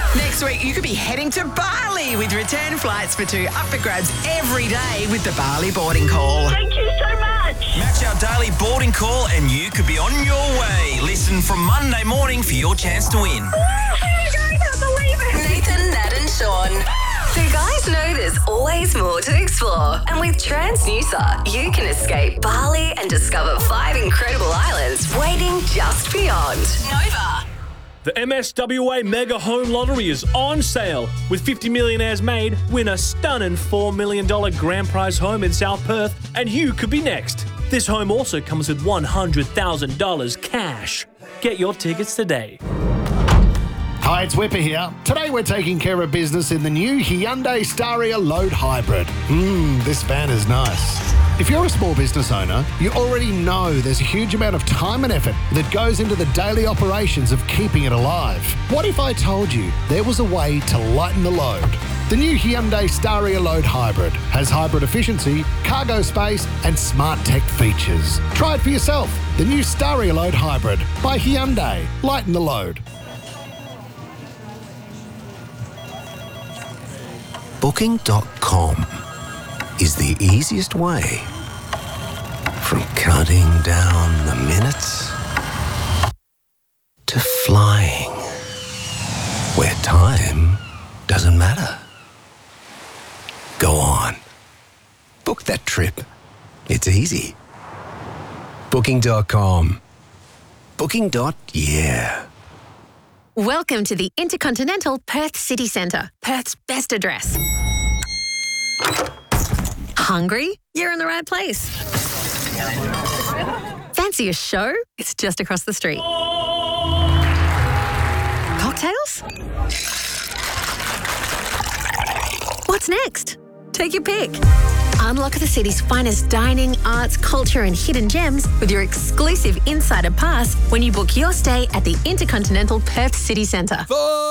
Next week, you could be heading to Bali with return flights for 2 up for grabs every day with the Bali boarding call. Thank you so much. Match our daily boarding call and you could be on your way. Listen from Monday morning for your chance to win. I can't believe it. Nathan, Nat and Sean. The guys know there's always more to explore. And with Transnusa, you can escape Bali and discover 5 incredible islands waiting just beyond. Nova. The MSWA Mega Home Lottery is on sale. With 50 millionaires made, win a stunning $4 million grand prize home in South Perth, and you could be next. This home also comes with $100,000 cash. Get your tickets today. Hi, it's Whipper here. Today we're taking care of business in the new Hyundai Staria Load Hybrid. This van is nice. If you're a small business owner, you already know there's a huge amount of time and effort that goes into the daily operations of keeping it alive. What if I told you there was a way to lighten the load? The new Hyundai Staria Load Hybrid has hybrid efficiency, cargo space and smart tech features. Try it for yourself. The new Staria Load Hybrid by Hyundai. Lighten the load. Booking.com is the easiest way from counting down the minutes to flying where time doesn't matter. Go on. Book that trip. It's easy. Booking.com. Booking.yeah. Welcome to the Intercontinental Perth City Centre, Perth's best address. Hungry? You're in the right place. Fancy a show? It's just across the street. Cocktails? What's next? Take your pick. Unlock the city's finest dining, arts, culture and hidden gems with your exclusive Insider Pass when you book your stay at the Intercontinental Perth City Centre.